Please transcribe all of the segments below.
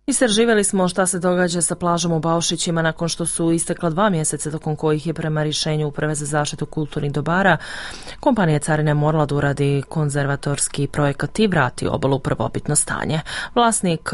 Istraživali smo šta se događa sa plažom u Baušićima nakon što su istekla 2 mjeseca tokom kojih je prema rješenju Uprave za zaštitu kulturnih dobara kompanija Carine morala da uradi konzervatorski projekat i vrati obalu u prvobitno stanje. Vlasnik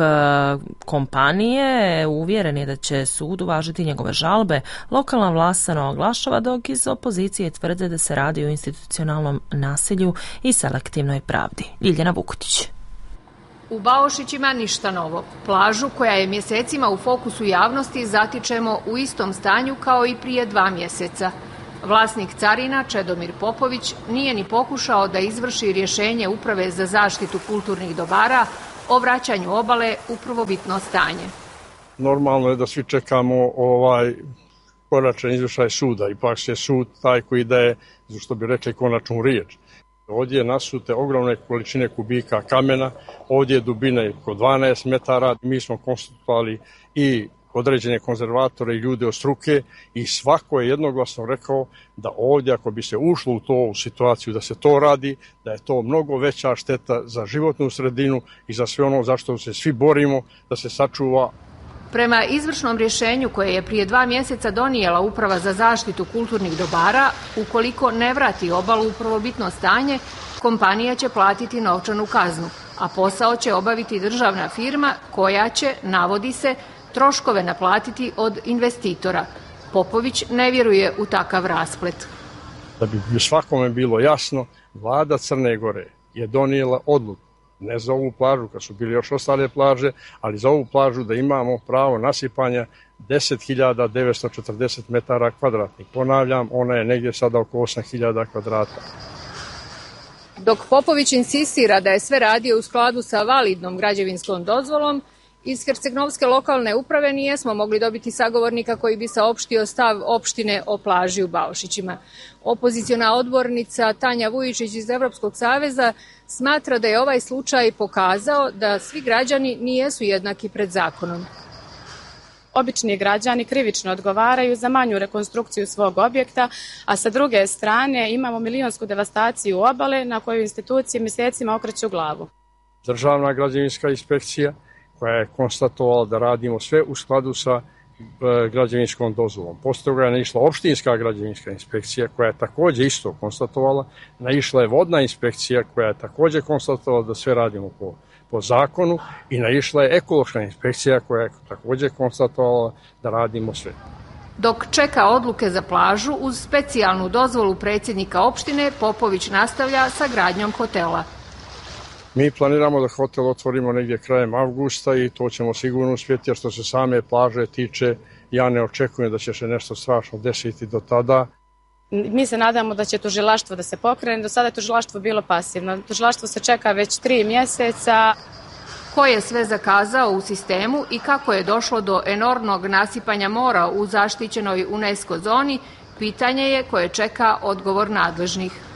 kompanije uvjeren je da će sud uvažiti njegove žalbe. Lokalna vlast se ne oglašava, dok iz opozicije tvrde da se radi o institucionalnom nasilju i selektivnoj pravdi. Ljiljana Vukutić. U Baušićima ništa novo. Plažu koja je mjesecima u fokusu javnosti zatičemo u istom stanju kao i prije 2 mjeseca. Vlasnik Carina, Čedomir Popović, nije ni pokušao da izvrši rješenje Uprave za zaštitu kulturnih dobara o vraćanju obale u prvobitno stanje. Normalno je da svi čekamo konačan izvršaj suda. Ipak je sud taj koji daje, što bi rekli, konačnu riječ. Ovdje nasute ogromne količine kubika kamena, ovdje je dubina oko 12 metara. Mi smo konsultovali i određene konzervatore i ljude od struke i svako je jednoglasno rekao da ovdje ako bi se ušlo u situaciju da se to radi, da je to mnogo veća šteta za životnu sredinu i za sve ono za što se svi borimo da se sačuva. Prema izvršnom rješenju koje je prije 2 mjeseca donijela Uprava za zaštitu kulturnih dobara, ukoliko ne vrati obalu u prvobitno stanje, kompanija će platiti novčanu kaznu, a posao će obaviti državna firma koja će, navodi se, troškove naplatiti od investitora. Popović ne vjeruje u takav rasplet. Da bi svakome bilo jasno, vlada Crne Gore je donijela odluku, ne za ovu plažu, kad su bili još ostale plaže, ali za ovu plažu da imamo pravo nasipanja 10.940 metara kvadratnih. Ponavljam, ona je negdje sada oko 8.000 kvadrata. Dok Popović insistira da je sve radio u skladu sa validnom građevinskom dozvolom, iz Herceg-Novske lokalne uprave nijesmo mogli dobiti sagovornika koji bi saopštio stav opštine o plaži u Baušićima. Opoziciona odbornica Tanja Vujičić iz Evropskog saveza smatra da je ovaj slučaj pokazao da svi građani nijesu jednaki pred zakonom. Obični građani krivično odgovaraju za manju rekonstrukciju svog objekta, a sa druge strane imamo milionsku devastaciju obale na koju institucije mjesecima okreću glavu. Državna građevinska inspekcija koja je konstatovala da radimo sve u skladu sa građevinskom dozvolom. Posle toga je naišla opštinska građevinska inspekcija koja je također isto konstatovala, naišla je vodna inspekcija koja je također konstatovala da sve radimo po zakonu i naišla je ekološka inspekcija koja je također konstatovala da radimo sve. Dok čeka odluke za plažu, uz specijalnu dozvolu predsjednika opštine, Popović nastavlja sa gradnjom hotela. Mi planiramo da hotel otvorimo negdje krajem avgusta i to ćemo sigurno uspjeti, jer što se same plaže tiče, ja ne očekujem da će se nešto strašno desiti do tada. Mi se nadamo da će tužilaštvo da se pokrene. Do sada je tužilaštvo bilo pasivno. Tužilaštvo se čeka već 3 mjeseca. Ko je sve zakazao u sistemu i kako je došlo do enormnog nasipanja mora u zaštićenoj UNESCO zoni, pitanje je koje čeka odgovor nadležnih.